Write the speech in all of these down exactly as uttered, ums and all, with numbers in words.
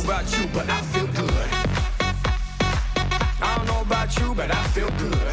about you, but I feel good. I don't know about you, but I feel good.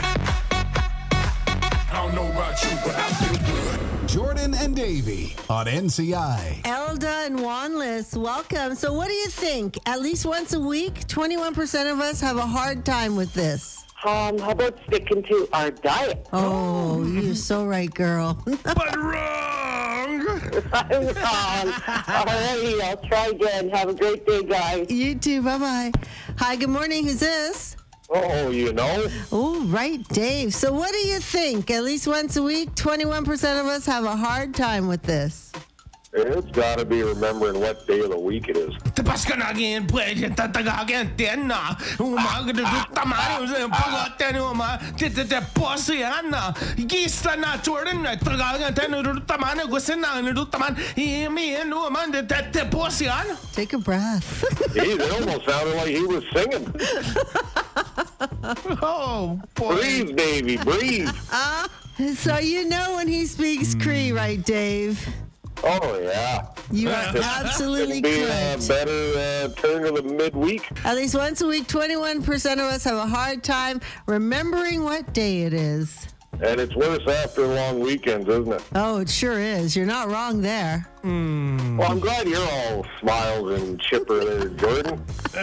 I don't know about you, but I feel good. Jordan and Davey on N C I. Elda and Wanless, welcome. So what do you think? At least once a week, twenty-one percent of us have a hard time with this. Um, how about sticking to our diet? Oh, you're so right, girl. But wrong! I'm wrong. Alrighty, I'll try again. Have a great day, guys. You too. Bye-bye. Hi, good morning. Who's this? Oh, you know? Oh, right, Dave. So what do you think? At least once a week, twenty-one percent of us have a hard time with this. It's got to be remembering what day of the week it is. Tapos ka na gin, pwede tatagagin tin na. Umaga na tamari sa pagkatan uma. Tete poso yan na. Gista na Jordan na tagagin tin na taman gusto na na taman. Imi no man tete poso yan. Take a breath. Geez, it almost sounded like he was singing. Oh boy. Breathe, Davey, breathe. So you know when he speaks Cree, right, Dave? Oh, yeah. You are absolutely It'd be a correct. better uh, turn of the midweek. At least once a week, twenty-one percent of us have a hard time remembering what day it is. And it's worse after long weekends, isn't it? Oh, it sure is. You're not wrong there. Well, I'm glad you're all smiles and chipper there, Jordan.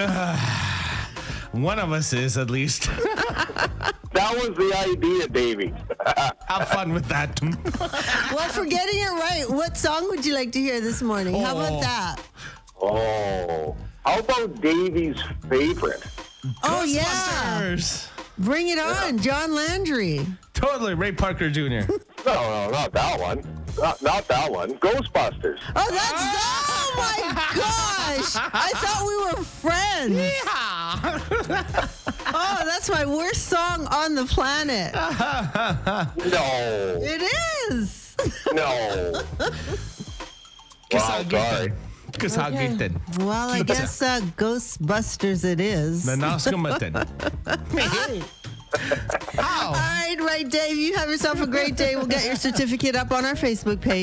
One of us is at least. That was the idea, Davey. Have fun with that. Well, for getting it right, what song would you like to hear this morning? How about Oh. that? Oh. How about Davey's favorite? Oh, yeah. Ghostbusters. Bring it on, John Landry. Totally, Ray Parker Junior No, no, not that one. Not, not that one. Ghostbusters. Oh, that's... Oh, my gosh. I thought we were friends. Oh, that's my worst song on the planet. No. It is. No. Wow, sorry. Kasagitin. Well, I guess uh, Ghostbusters it is. Nanaskamatin. How? All right, right, Dave. You have yourself a great day. We'll get your certificate up on our Facebook page.